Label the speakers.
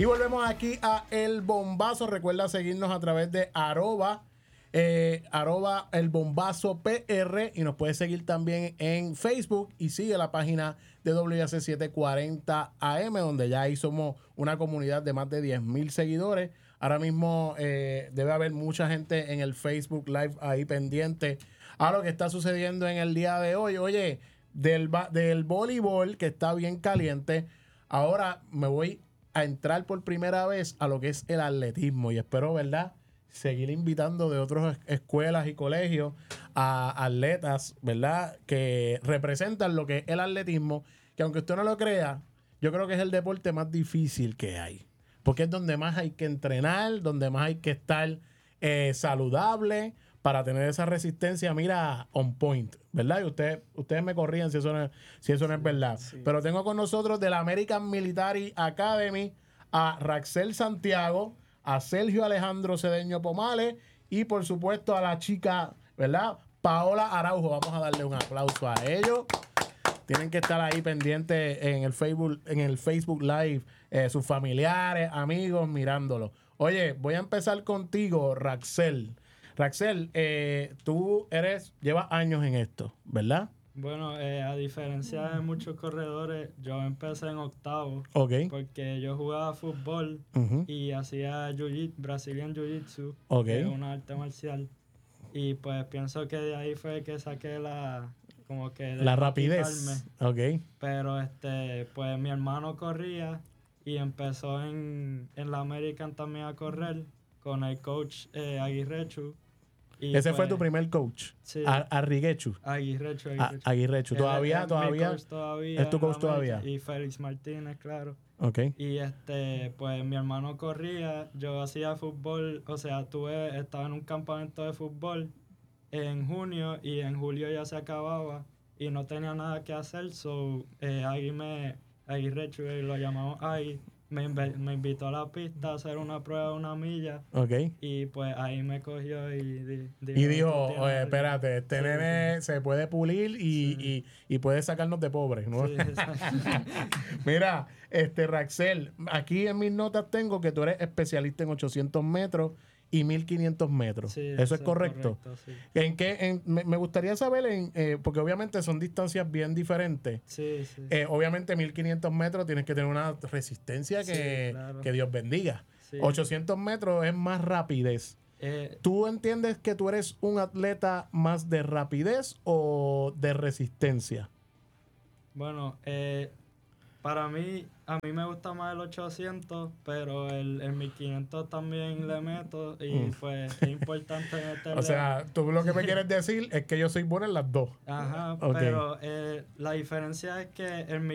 Speaker 1: Y volvemos aquí a El Bombazo. Recuerda seguirnos a través de arroba El Bombazo PR, y nos puedes seguir también en Facebook, y sigue la página de WAC 740 AM, donde ya ahí somos una comunidad de más de 10,000 seguidores. Ahora mismo debe haber mucha gente en el Facebook Live ahí pendiente a lo que está sucediendo en el día de hoy. Oye, del voleibol, que está bien caliente. Ahora me voy a entrar por primera vez a lo que es el atletismo, y espero, ¿verdad?, seguir invitando de otras escuelas y colegios a atletas, ¿verdad?, que representan lo que es el atletismo, que aunque usted no lo crea, yo creo que es el deporte más difícil que hay, porque es donde más hay que entrenar, donde más hay que estar saludable para tener esa resistencia, mira, on point, ¿verdad? Y ustedes me corrían si eso no es verdad. Sí. Pero tengo con nosotros de la American Military Academy a Raxel Santiago, a Sergio Alejandro Cedeño Pomales y por supuesto a la chica, ¿verdad?, Paola Araujo. Vamos a darle un aplauso a ellos. Tienen que estar ahí pendientes en el Facebook Live, sus familiares, amigos, mirándolo. Oye, voy a empezar contigo, Raxel. Raxel, tú llevas años en esto, ¿verdad?
Speaker 2: Bueno, a diferencia de muchos corredores, yo empecé en octavo.
Speaker 1: Okay.
Speaker 2: Porque yo jugaba fútbol y hacía Brazilian Jiu-Jitsu, que es una arte marcial. Y pues pienso que de ahí fue que saqué la
Speaker 1: rapidez. Okay.
Speaker 2: Pero pues mi hermano corría y empezó en la American también a correr con el coach Aguirrechu.
Speaker 1: Y ese pues, fue tu primer coach.
Speaker 2: Sí.
Speaker 1: Aguirrechu. Aguirrechu. ¿Todavía? ¿Es tu coach todavía?
Speaker 2: Y Félix Martínez, claro.
Speaker 1: Okay.
Speaker 2: Y pues mi hermano corría, yo hacía fútbol, o sea, estaba en un campamento de fútbol en junio y en julio ya se acababa y no tenía nada que hacer, so Aguirrechu, lo llamamos Agui, me invitó a la pista a hacer una prueba de 1 milla.
Speaker 1: Okay.
Speaker 2: Y pues ahí me cogió y
Speaker 1: dijo, oye, espérate, este nene se puede pulir y puede sacarnos de pobres, ¿no?
Speaker 2: Sí,
Speaker 1: Mira, Raxel, aquí en mis notas tengo que tú eres especialista en 800 metros y 1500 metros.
Speaker 2: Sí,
Speaker 1: ¿Eso es correcto?
Speaker 2: Sí.
Speaker 1: Me gustaría saber, porque obviamente son distancias bien diferentes.
Speaker 2: Sí.
Speaker 1: Obviamente 1500 metros tienes que tener una resistencia que Dios bendiga. Sí. 800 metros es más rapidez. ¿Tú entiendes que tú eres un atleta más de rapidez o de resistencia?
Speaker 2: Bueno, para mí, a mí me gusta más el 800, pero el 1500 también le meto y pues es importante meterle.
Speaker 1: O sea, tú lo que me quieres decir es que yo soy bueno en las dos.
Speaker 2: Ajá, okay. Pero la diferencia es que el